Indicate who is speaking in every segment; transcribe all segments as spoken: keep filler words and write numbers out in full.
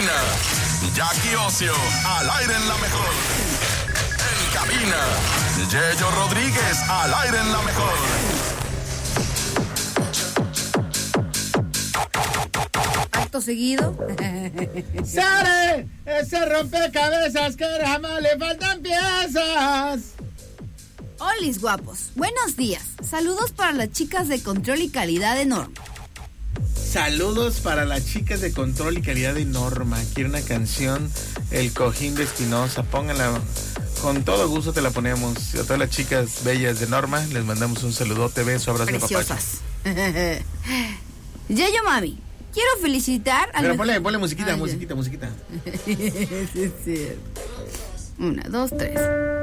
Speaker 1: cabina, Jackie Ocio, al aire en la mejor. En cabina, Yeyo Rodríguez, al aire en la mejor.
Speaker 2: Acto seguido.
Speaker 3: ¡Sale! Ese rompecabezas que jamás le faltan piezas.
Speaker 2: Olis guapos, buenos días. Saludos para las chicas de control y calidad de Norma.
Speaker 3: Saludos para las chicas de control y calidad de Norma. Quiero una canción, El Cojín de Espinosa. Pónganla, con todo gusto te la ponemos. Y a todas las chicas bellas de Norma les mandamos un saludote, beso, abrazo,
Speaker 2: preciosas. Yeyo mami, quiero felicitar a
Speaker 3: Pero ponle, ponle musiquita, Ay, musiquita, musiquita.
Speaker 2: Sí, sí. Una, dos, tres.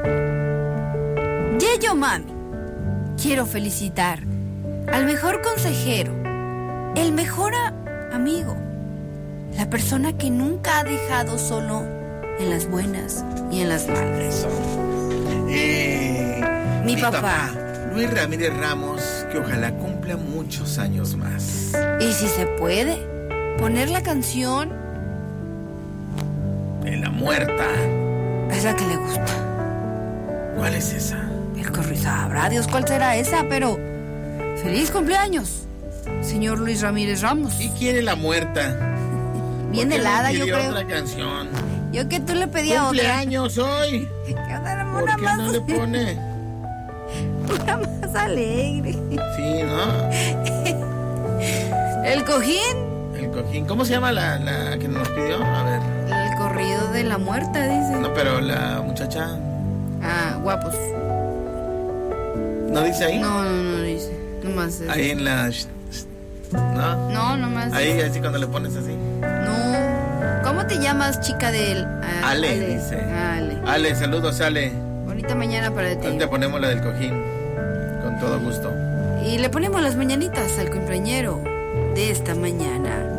Speaker 2: Yeyo mami, quiero felicitar al mejor consejero, el mejor a- amigo, la persona que nunca ha dejado solo en las buenas y en las malas.
Speaker 3: Eh,
Speaker 2: Mi
Speaker 3: mi
Speaker 2: papá.
Speaker 3: papá, Luis Ramírez Ramos, que ojalá cumpla muchos años más.
Speaker 2: Y si se puede, poner la canción,
Speaker 3: De la muerta.
Speaker 2: esa que le gusta.
Speaker 3: ¿Cuál es esa?
Speaker 2: El corri sabrá Dios cuál será esa, pero ¡feliz cumpleaños, señor Luis Ramírez Ramos!
Speaker 3: ¿Y quiere la muerta?
Speaker 2: Bien
Speaker 3: ¿Por qué
Speaker 2: helada,
Speaker 3: no
Speaker 2: yo
Speaker 3: pidió
Speaker 2: creo.
Speaker 3: otra canción?
Speaker 2: Yo que tú le pedías otra.
Speaker 3: ¡Cumpleaños hoy!
Speaker 2: ¿Qué onda,
Speaker 3: ¿Por
Speaker 2: una
Speaker 3: qué
Speaker 2: más,
Speaker 3: no le pone?
Speaker 2: una más alegre?
Speaker 3: Sí, ¿no?
Speaker 2: El cojín,
Speaker 3: El cojín. ¿Cómo se llama la, la que nos pidió? A ver.
Speaker 2: el corrido de la muerta, dice.
Speaker 3: No, pero la muchacha,
Speaker 2: Ah, guapos.
Speaker 3: ¿no dice ahí?
Speaker 2: No, no, no dice. Nomás es-
Speaker 3: Ahí en la... ¿No?
Speaker 2: No, nomás.
Speaker 3: Ahí, así cuando le pones así.
Speaker 2: No. ¿Cómo te llamas, chica de él? Ah,
Speaker 3: Ale, dice.
Speaker 2: Ale.
Speaker 3: Ale, saludos, Ale.
Speaker 2: Bonita mañana para ti.
Speaker 3: Ahí te ponemos la del cojín. Con todo gusto.
Speaker 2: Y le ponemos las mañanitas al cumpleañero de esta mañana.